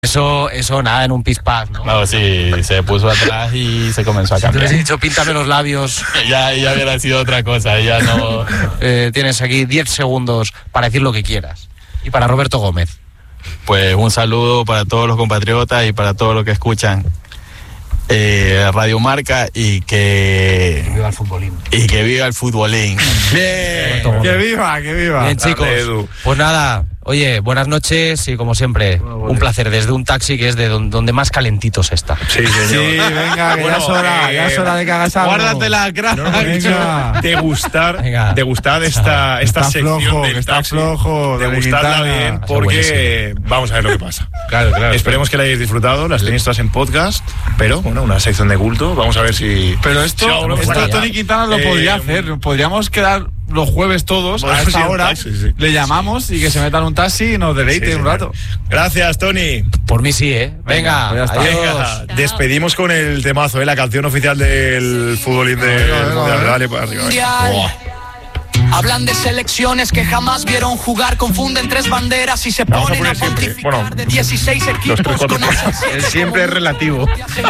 Eso nada, en un pis-pas, ¿no? No, sí, se puso atrás y se comenzó a Si te cambiar. hubiese dicho, píntame los labios. Ya hubiera sido otra cosa, ya no. Tienes aquí 10 segundos para decir lo que quieras. Y para Roberto Gómez. Pues un saludo para todos los compatriotas y para todos los que escuchan Radio Marca y que viva el futbolín. Y que viva el futbolín. Bien, que viva. Bien, chicos. Edu. Pues nada, oye, buenas noches y como siempre, un placer desde un taxi que es de donde más calentito se está. Sí, señor. Sí, venga, que Bueno, ya es hora de que hagas algo. Guárdate la crack. Venga. De gustar esta sección flojo, del que está taxi, flojo, de de gustarla Quintana. bien, porque vamos a ver lo que pasa. Claro. Esperemos que la hayáis disfrutado, las tenéis todas en podcast, pero bueno, una sección de culto, vamos a ver si... Pero si alguno esto saca. Tony Quintana lo podría hacer. Podríamos quedar los jueves todos Bueno, a sí, esta un hora. taxi, sí. Le llamamos y que se meta en un taxi y nos deleite Sí, un señor. rato. Gracias, Tony. Por mí sí, ¿eh? Venga, pues ya está. adiós. Venga, despedimos con el temazo, la canción oficial del futbolín del Mundial. Dale, pues arriba. Mundial. Hablan de selecciones que jamás vieron jugar, confunden tres banderas y se Vamos a ponen a poner siempre, pontificar bueno, de 16 equipos los tres, cuatro con cosas. esas siete Siempre es relativo. hacen